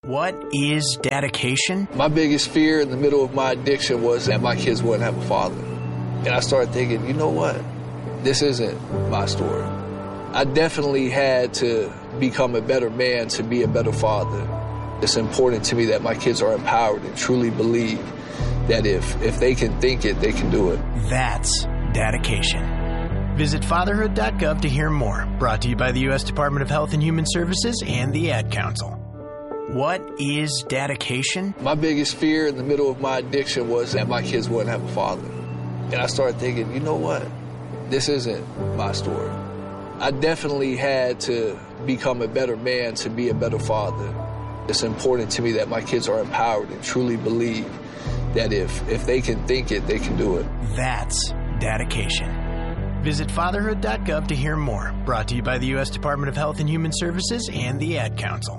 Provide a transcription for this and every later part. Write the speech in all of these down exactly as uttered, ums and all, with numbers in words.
What is dedication? My biggest fear in the middle of my addiction was that my kids wouldn't have a father. And I started thinking, you know what? This isn't my story. I definitely had to become a better man to be a better father. It's important to me that my kids are empowered and truly believe that if, if they can think it, they can do it. That's dedication. Visit fatherhood dot gov to hear more. Brought to you by the U S Department of Health and Human Services and the Ad Council. What is dedication? My biggest fear in the middle of my addiction was that my kids wouldn't have a father. And I started thinking, you know what? This isn't my story. I definitely had to become a better man to be a better father. It's important to me that my kids are empowered and truly believe that if, if they can think it, they can do it. That's dedication. Visit fatherhood dot gov to hear more. Brought to you by the U S Department of Health and Human Services and the Ad Council.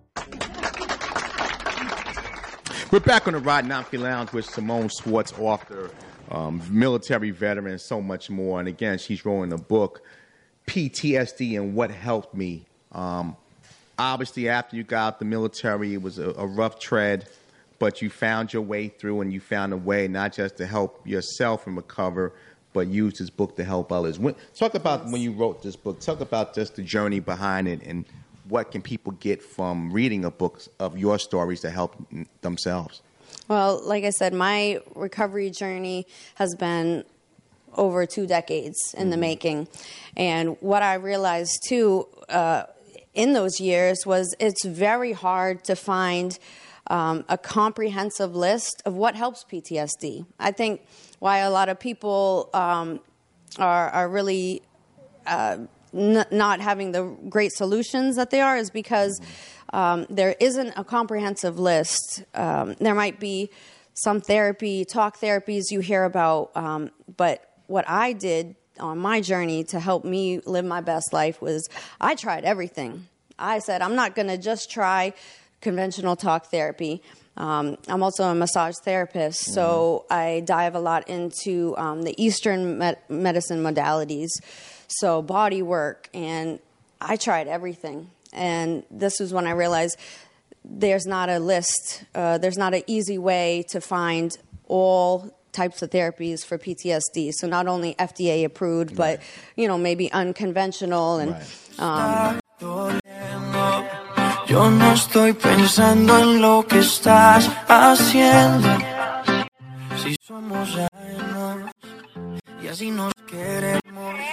We're back on the Rod Namphy Lounge with Simone Schwartz, author, um, military veteran, and so much more. And again, she's writing a book, P T S D and What Helped Me. Um, obviously, after you got out the military, it was a, a rough tread, but you found your way through, and you found a way not just to help yourself and recover, but use this book to help others. When, talk about when you wrote this book. Talk about just the journey behind it and what can people get from reading a book of your stories to help themselves? Well, like I said, my recovery journey has been over two decades in mm-hmm. the making. And what I realized, too, uh, in those years was it's very hard to find um, a comprehensive list of what helps P T S D. I think why a lot of people um, are, are really... Uh, N- not having the great solutions that they are is because um, there isn't a comprehensive list. Um, there might be some therapy, talk therapies you hear about, um, but what I did on my journey to help me live my best life was I tried everything. I said, I'm not going to just try conventional talk therapy. Um, I'm also a massage therapist, mm-hmm. so I dive a lot into um, the Eastern med- medicine modalities. So body work, and I tried everything. And this was when I realized there's not a list. Uh, there's not an easy way to find all types of therapies for P T S D. So not only F D A approved, right. but, you know, maybe unconventional. And right. um, Yo no estoy pensando en lo que estás haciendo. Si somos ajenos y así nos queremos.